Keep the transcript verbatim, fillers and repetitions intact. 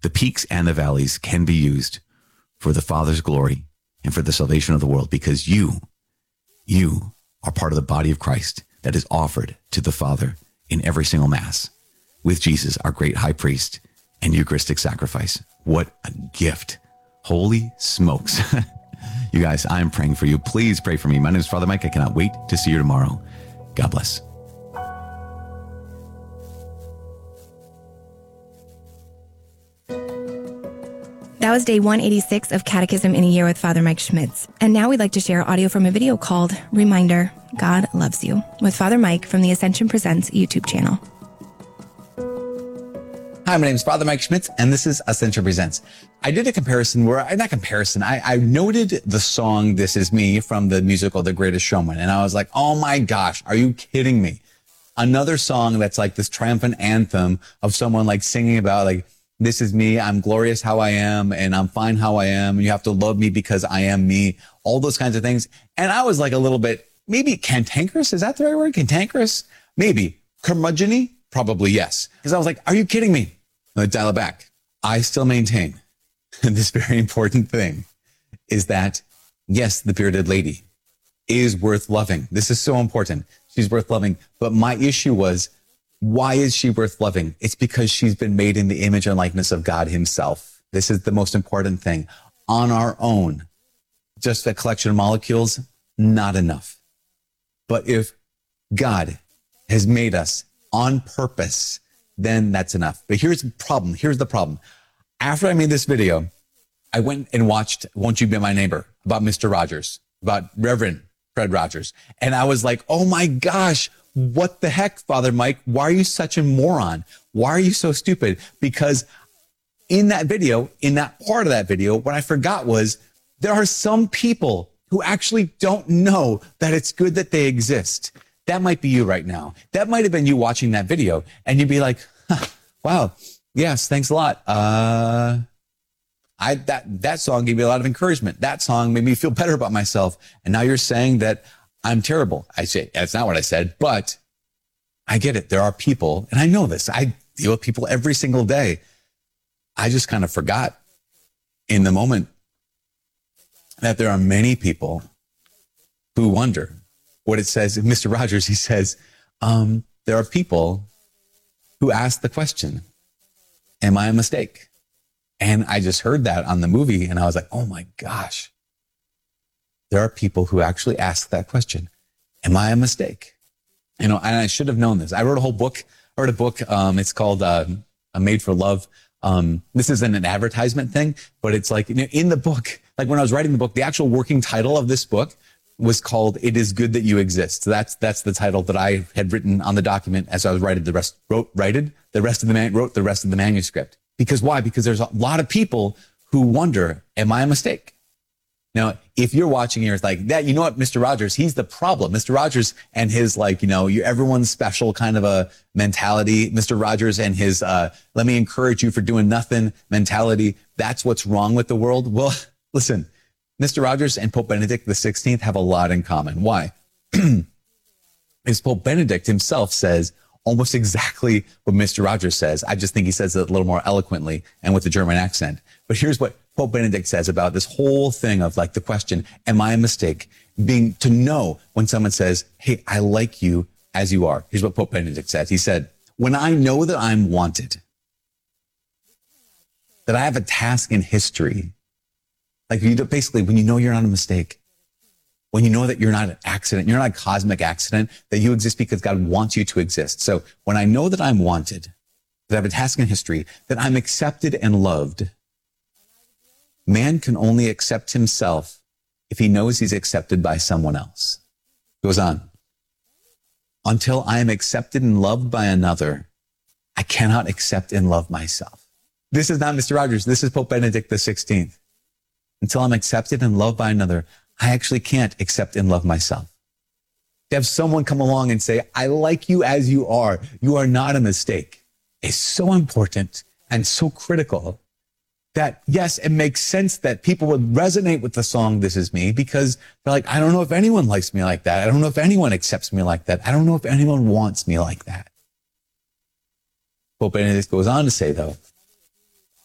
the peaks and the valleys can be used for the Father's glory and for the salvation of the world, because you, you are part of the body of Christ that is offered to the Father in every single Mass with Jesus, our great high priest, and Eucharistic sacrifice. What a gift. Holy smokes. You guys, I'm praying for you. Please pray for me. My name is Father Mike. I cannot wait to see you tomorrow. God bless. That was day one eighty-six of Catechism in a Year with Father Mike Schmitz. And now we'd like to share audio from a video called Reminder, God Loves You, with Father Mike from the Ascension Presents YouTube channel. Hi, my name is Father Mike Schmitz, and this is Ascension Presents. I did a comparison where, not comparison, I, I noted the song This Is Me from the musical The Greatest Showman, and I was like, oh my gosh, are you kidding me? Another song that's like this triumphant anthem of someone like singing about like, this is me, I'm glorious how I am, and I'm fine how I am, and you have to love me because I am me, all those kinds of things. And I was like a little bit, maybe cantankerous, is that the right word? Cantankerous? Maybe. Curmudgeon-y? Probably yes. Because I was like, are you kidding me? Let's dial it back. I still maintain this very important thing is that, yes, the bearded lady is worth loving. This is so important. She's worth loving. But my issue was, why is she worth loving? It's because she's been made in the image and likeness of God himself. This is the most important thing. On our own, just a collection of molecules, not enough. But if God has made us on purpose, then that's enough. But here's the problem. Here's the problem. After I made this video, I went and watched Won't You Be My Neighbor about Mister Rogers, about Reverend Fred Rogers. And I was like, oh my gosh, what the heck, Father Mike? Why are you such a moron? Why are you so stupid? Because in that video, in that part of that video, what I forgot was there are some people who actually don't know that it's good that they exist. That might be you right now. That might have been you watching that video, and you'd be like, huh, wow, yes, thanks a lot. Uh, I, that, that song gave me a lot of encouragement. That song made me feel better about myself. And now you're saying that I'm terrible. I say, that's not what I said, but I get it. There are people, and I know this. I deal with people every single day. I just kind of forgot in the moment that there are many people who wonder what it says. Mister Rogers, he says, um, there are people who ask the question, am I a mistake? And I just heard that on the movie, and I was like, oh my gosh. There are people who actually ask that question. Am I a mistake? You know, and I should have known this. I wrote a whole book. I wrote a book. Um, it's called uh, Made for Love. Um, this isn't an advertisement thing, but it's like, you know, in the book, like when I was writing the book, the actual working title of this book was called It Is Good That You Exist. So that's, that's the title that I had written on the document as I was writing the rest, wrote, writed the rest of the man, wrote the rest of the manuscript. Because why? Because there's a lot of people who wonder, am I a mistake? Now, if you're watching here, it's like that, you know what, Mister Rogers, he's the problem. Mister Rogers and his, like, you know, you everyone's special kind of a mentality. Mister Rogers and his, uh, let me encourage you for doing nothing mentality. That's what's wrong with the world. Well, listen, Mister Rogers and Pope Benedict the sixteenth have a lot in common. Why? Because Pope Benedict himself says almost exactly what Mister Rogers says. I just think he says it a little more eloquently and with a German accent. But here's what Pope Benedict says about this whole thing of like the question, am I a mistake? Being to know when someone says, hey, I like you as you are. Here's what Pope Benedict says. He said, when I know that I'm wanted, that I have a task in history, like you basically when you know you're not a mistake, when you know that you're not an accident, you're not a cosmic accident, that you exist because God wants you to exist. So when I know that I'm wanted, that I have a task in history, that I'm accepted and loved, man can only accept himself if he knows he's accepted by someone else. Goes on. Until I am accepted and loved by another, I cannot accept and love myself. This is not Mister Rogers. This is Pope Benedict the sixteenth. Until I'm accepted and loved by another, I actually can't accept and love myself. To have someone come along and say, I like you as you are. You are not a mistake. Is so important and so critical that, yes, it makes sense that people would resonate with the song, This Is Me, because they're like, I don't know if anyone likes me like that. I don't know if anyone accepts me like that. I don't know if anyone wants me like that. Pope Benedict goes on to say, though,